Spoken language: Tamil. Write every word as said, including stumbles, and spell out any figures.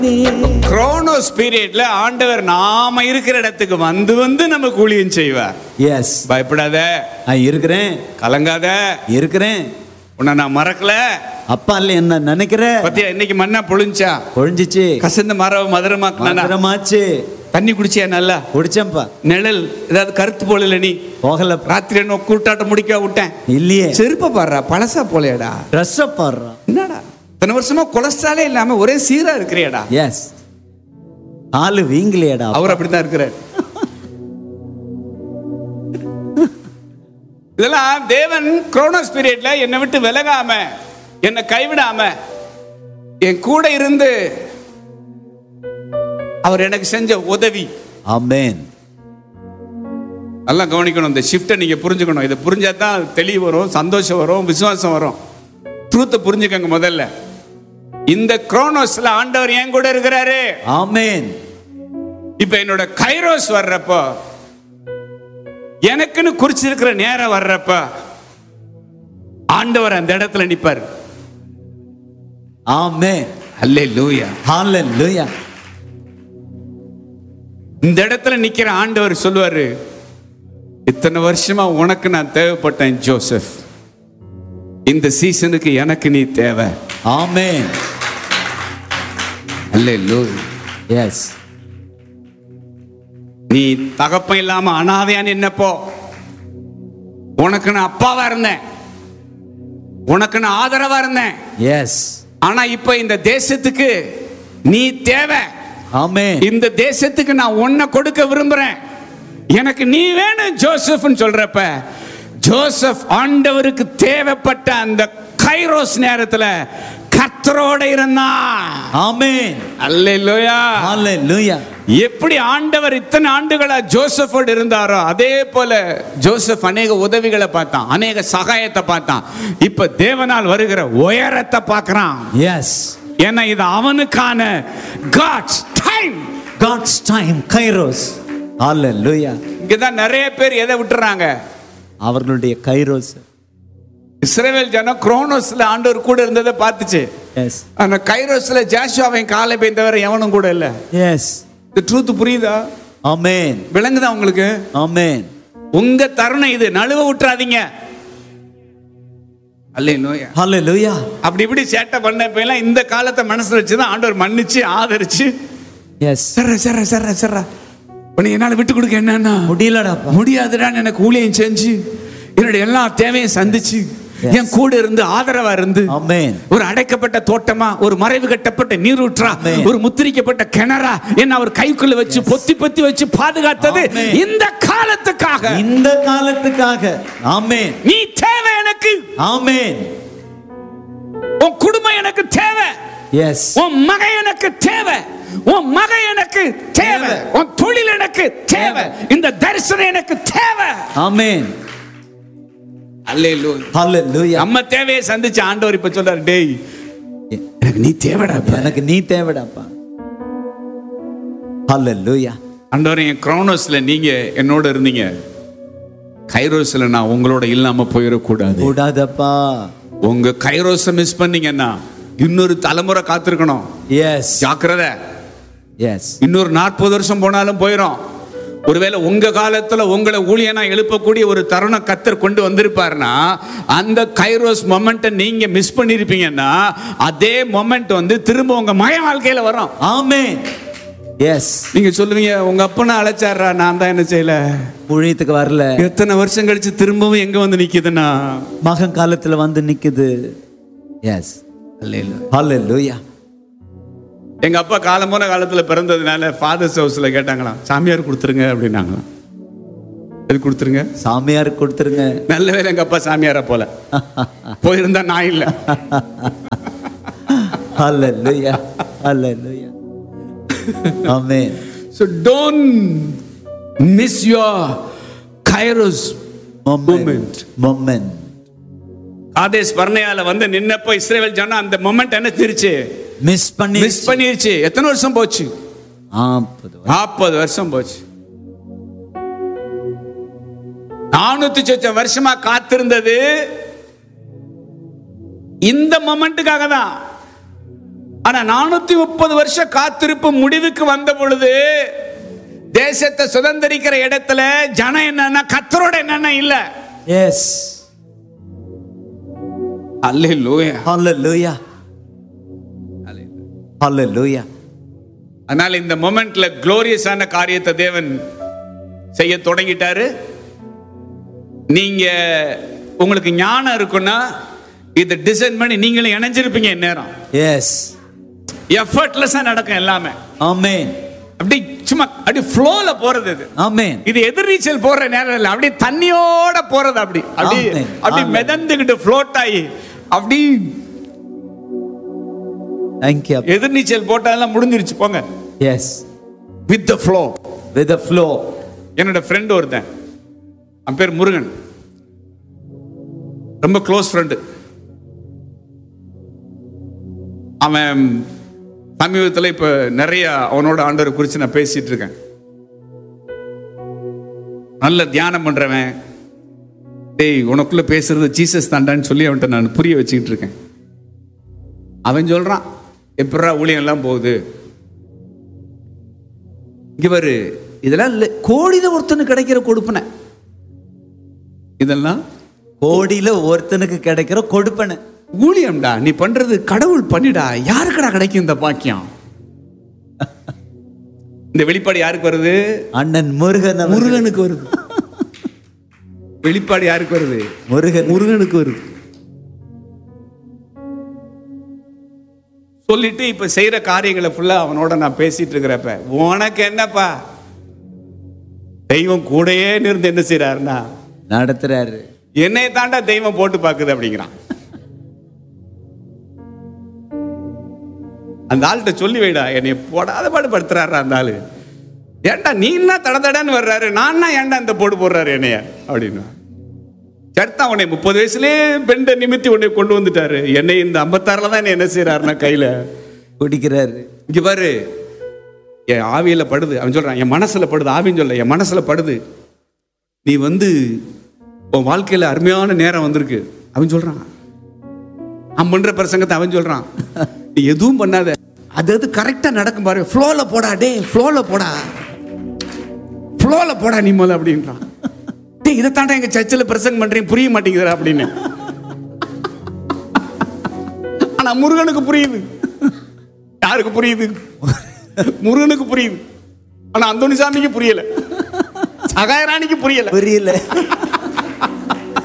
குரோனோஸ் பீரியட்ல ஆண்டவர் நாம இருக்கிற இடத்துக்கு வந்து வந்து நமக்கு ஊழியம் செய்வார். எஸ். பயப்படாத, நான் இருக்கிறேன். கலங்காத, இருக்கிறேன். உன்னை நான் மறக்கல. அப்பா இல்ல என்ன நினைக்கிற பத்தியா? இன்னைக்கு மண்ணா பொழிஞ்சா பொழிஞ்சிச்சு. கசந்த மரம் மதுரமாச்சு. தண்ணி குடிச்சியா? நல்லா குடிச்சேன்ப்பா. நிழல் ஏதாவது கருத்து போல நீ போகல. ராத்திரி என்ன கூட்டாட்டம் முடிக்க விட்டேன் இல்லையே. செருப்ப பாடுறா, பழசா போலையடா. ட்ரெஸ்ஸ பாடுறா. என்னடா இத்தனை வருஷமா கொலஸ்ட்ராலே இல்லாம ஒரே சீரா இருக்கிறியாடா. எஸ். ஆளு வீங்கலையாடா. அவர் அப்படித்தான் இருக்கிறார். இதெல்லாம் தேவன் குரோனோஸ் பீரியட்ல என்னை விட்டு விலகாம, என்னை கைவிடாம, என் கூட இருந்து அவர் எனக்கு செஞ்ச உதவி. ஆமென். நல்லா கவனிக்கணும். இந்த ஷிஃப்ட்டை நீங்க புரிஞ்சுக்கணும். இதை புரிஞ்சாதான் தெளிவு வரும், சந்தோஷம் வரும், விசுவாசம் வரும். ட்ரூத்தை புரிஞ்சுக்கங்க முதல்ல. இந்த குரோனோஸ்ல ஆண்டவர் என் கூட இருக்கிறாரு. ஆமென். இப்ப என்னோட கைரோஸ் வர்றப்ப, எனக்குன்னு குறிச்சிருக்கிற நேரம் வர்றப்ப ஆண்டவர் அந்த இடத்துல நிப்பார். ஆமென். ஹல்லேலூயா, ஹல்லேலூயா. இந்த இடத்துல நிக்கிற ஆண்டவர் சொல்லுவாரு, இத்தனை வருஷமா உனக்கு நான் தேவைப்பட்டேன் ஜோசப், இந்த சீசனுக்கு எனக்கு நீ தேவை. ஆமென். ஹல்லேலூயா. எஸ். நீ தகப்பன் இல்லாம அனாதையா நின்னப்போ உனக்கு நான் அப்பாவா இருந்தேன், உனக்கு நான் ஆதரவா இருந்தேன். எஸ். ஆனா இப்ப இந்த தேசத்துக்கு நீ தேவை. ஆமென். இந்த தேசத்துக்கு நான் உன்னை கொடுக்க விரும்புறேன், எனக்கு நீ வேணும் ஜோசப்னு சொல்றப்ப, ஜோசப் ஆண்டவருக்கு தேவைப்பட்ட அந்த கைரோஸ் நேரத்துல கர்த்தரோட இருந்தான். ஆமென். அல்லேலூயா, அல்லேலூயா. எப்படி ஆண்டவர் இத்தனை ஆண்டுகளா ஜோசப்போடு இருந்தாரோ அதே போல ஜோசப் அநேக உதவிகளை பார்த்தான், அநேக சகாயத்தை பார்த்தான். இப்ப தேவனால் வருகிற உயரத்தை பார்க்கறான். எஸ். ஏன்னா இது அவனுக்கான God's time. God's time, kairos. அல்லேலூயா. இங்கதான் நிறைய பேர் எதை விட்டுறாங்க? அவர்களுடைய கைரோஸ். இஸ்ரவேல் ஜனம் குரோனோஸ்ல ஆண்டவர் கூட இருந்ததை பார்த்துச்சு. எஸ். ஆனா கைரோஸ்ல ஜாஷுவாவின் காலை பெய்ந்தவர் எவனும் கூட இல்ல. எஸ். இந்த ட்ரூத் புரியுதா? ஆமென். விளங்குதா உங்களுக்கு? ஆமென். உங்க தருணம் இது, நழுவ விட்டுறாதீங்க. அல்லேலூயா, அல்லேலூயா. அப்படி இப்படி சேட்டை பண்ணப்ப எல்லாம் இந்த காலத்தை மனசுல வச்சுதான் ஆண்டவர் மன்னிச்சு ஆதரிச்சு. எஸ். சர சர சர சர உன்னை என்னால விட்டு கொடுக்க என்னன்னா முடியலடா, முடியாதுடான்னு எனக்கு ஊழியம் செஞ்சு என்னுடைய எல்லா தேவையும் சந்திச்சு என் கூட இருந்து ஆதரவா இருந்து, ஒரு அடைக்கப்பட்ட தோட்டமா, ஒரு மறைவு கட்டப்பட்ட நீரூற்றா, ஒரு முத்திரிக்கப்பட்ட கிணறா என்ன அவர் கைக்குள்ள வச்சு பொத்தி பொத்தி வச்சு பாதுகாத்தது இந்த காலத்துக்காக, இந்த காலத்துக்காக. ஆமென். நீ தேவை எனக்கு. ஆமென். உன் குடும்பம் எனக்கு தேவை. எஸ். உன் மகன் எனக்கு தேவை, உன் மகன் எனக்கு தேவை, உன் தொழில் எனக்கு தேவை, இந்த தரிசனம் எனக்கு தேவை. ஆமென். அல்லேலூயா, அல்லேலூயா. நம்ம தேவையை சந்திச்ச ஆண்டவர் இப்ப சொல்றாரு, டேய் எனக்கு நீ தேவைடாப்பா, எனக்கு நீ தேவைடாப்பா. அல்லேலூயா. ஆண்டவர், என் குரோனோஸ்ல நீங்க என்னோட இருந்தீங்க, கைரோஸ்ல நான் உங்களோட இல்லாம போயிடக்கூடாது. கூடாதப்பா. உங்க கைரோஸை மிஸ் பண்ணீங்கன்னா இன்னொரு தலைமுறை காத்திருக்கணும். எஸ். ஜாக்கிரதை. எஸ். இன்னொரு நாற்பது வருஷம் போனாலும் போயிடும். ஒருவேளை உங்க காலத்துல உங்களை ஊழியனா எழுப்பக்கூடிய ஒரு தருணம் கர்த்தர் கொண்டு வந்திருப்பாருன்னா, அந்த கைரோஸ் மொமெண்ட்டை நீங்க மிஸ் பண்ணிருப்பீங்கன்னா அதே மொமெண்ட் வந்து திரும்ப உங்க மய வாழ்க்கையில வரும். ஆமென். எஸ். நீங்க சொல்லுவீங்க, உங்க அப்பனை அழைச்சாரா, நான் தான் என்ன செய்யல, ஊழியத்துக்கு வரல. எத்தனை வருஷம் கழிச்சு திரும்பவும் எங்க வந்து நிக்குதுன்னா மகன் காலத்துல வந்து நிக்குது. எஸ். அல்லேலூயா, அல்லேலூயா. எங்க அப்பா காலமான காலத்துல பிறந்ததுனால ஃபாதர்ஸ் ஹவுஸ்ல கேட்டாங்களாம், சாமியார் கொடுத்துருங்க அப்படின்னாங்களாம். எது கொடுத்துருங்க? சாமியார் கொடுத்துருங்க. நல்ல வேலை எங்க அப்பா சாமியாரா போல, போயிருந்தா நான் இல்ல. ஹல்லேலூயா, ஹல்லேலூயா. ஆமென். So don't miss your Kairos moment. moment. Kadesh பர்னேயால வந்து நின்னப்ப இஸ்ரவேல் ஜனம் அந்த மொமெண்ட் என்ன தெரிச்சு? மிஸ் பண்ணி மிஸ் பண்ணிருச்சு. எத்தனை வருஷம் போச்சு? நாற்பது வருஷம் போச்சு. நானூத்தி சொச்சம் வருஷமா காத்திருந்தது இந்த மொமெண்ட்டுக்காக தான். ஆனா நானூத்தி முப்பது வருஷம் காத்திருப்பு முடிவுக்கு வந்த பொழுது தேசத்தை சுதந்திரிக்கிற இடத்துல ஜனம் என்னன்னா கர்த்தரோட என்னன்னா இல்ல. எஸ். அல்லேலூயா. ஹalleluya. ஹalleluya. அதனால இந்த மொமெண்ட்ல குளோரியஸான காரியத்தை தேவன் செய்ய தொடங்கிட்டாரு. நீங்க உங்களுக்கு ஞானம் இருக்குன்னா இத டிசைன் பண்ணி நீங்களும் இணைஞ்சிருப்பீங்க நேரம். எஸ். எஃபர்ட்லெஸ்ஸா நடக்கும் எல்லாமே. ஆமென். அப்படி சும்மா அப்படி ஃப்ளோல போறது இது. ஆமென். இது எதிர்நீச்சல் போற நேரம் இல்ல, அப்படி தண்ணியோட போறது. அப்படி அப்படி அப்படி மிதந்துகிட்டு ஃப்ளோட் ஆகி அப்படி. Thank you. எதிர்நீச்சல் போட்டாலாம் முடிஞ்சிருச்சு போங்க. S. With the flow. With the flow. என்னோட ஃப்ரெண்ட் ஒருத்தன், அவன் பேர் முருகன், ரொம்ப க்ளோஸ் ஃப்ரெண்டு. அவன் சமீபத்தில் இப்ப நிறைய அவனோட ஆண்டவரை குறித்து நான் பேசிட்டு இருக்கேன். நல்ல தியானம் பண்றவன். டேய் உனக்குள்ள பேசுறது ஜீசஸ் தாண்டான்னு சொல்லி அவன்கிட்ட நான் புரிய வச்சுக்கிட்டு இருக்கேன். அவன் சொல்றான், எப்படா ஊழியம் எல்லாம் போகுது இவரு, இதெல்லாம் கோடியில ஒருத்தனுக்கு கிடைக்கிற கொடுப்பனை, இதெல்லாம் கோடியில ஒருத்தனுக்கு கிடைக்கிற கொடுப்பனை. ஊழியம்டா நீ பண்றது, கடவுள் பண்ணிடா, யாருக்கடா கிடைக்கும் இந்த பாக்கியம்? இந்த வெளிப்பாடு யாருக்கு வருது? அண்ணன் முருகன் முருகனுக்கு வருது. வெளிப்பாடு யாருக்கு வருது? முருகன் முருகனுக்கு வருது. சொல்லிட்டு இப்ப செய்யற காரியங்களை ஃபுல்லா அவனோட நான் பேசிட்டு இருக்கிறப்ப, உனக்கு என்னப்பா, தெய்வம் கூடயே நின்று என்ன செய்யறாருன்னா நடத்துறாரு. என்னை தாண்டா தெய்வம் போட்டு பாக்குது அப்படிங்கிறான். அந்த ஆள்கிட்ட சொல்லி வைடா, என்னை போடாத பாடு படுத்துறாரு அந்த ஆளு. ஏன்டா நீ என்ன தட தடன்னு வர்றாரு, நான் ஏன்டா இந்த போடு போடுறாரு என்னைய அப்படின்னு. சரித்தான், உன்னை முப்பது வயசுலேயே பெண்டை நிமித்தி உன்னை கொண்டு வந்துட்டாரு. என்னை இந்த ஐம்பத்தாறுல தான் என்ன என்ன செய்யறாருன்னா கையில குடிக்கிறாரு. இங்க பாரு, என் ஆவியில படுது. அவன் சொல்றான், என் மனசுல படுது. ஆவின்னு சொல்ல, என் மனசுல படுது. நீ வந்து உன் வாழ்க்கையில அருமையான நேரம் வந்திருக்கு. அவன் சொல்றான், அவன் பண்ற பிரசங்கத்தை அவன் சொல்றான், நீ எதுவும் பண்ணாத, அது அது கரெக்டா நடக்கும் பாரு, ஃப்ளோல போடா, டே ஃப்ளோல போடா, ஃப்ளோல போடா நீ முதல்ல அப்படின்றான். டே இதை தாண்டா எங்க சர்ச்சில் பிரசங்கம் பண்றீங்க, புரிய மாட்டேங்குதுடா அப்படின்னு. ஆனா முருகனுக்கு புரியுது. யாருக்கு புரியுது? முருகனுக்கு புரியுது. ஆனா அந்தோணி சாமிக்கு புரியல, சகாயராணிக்கு புரியல புரியல.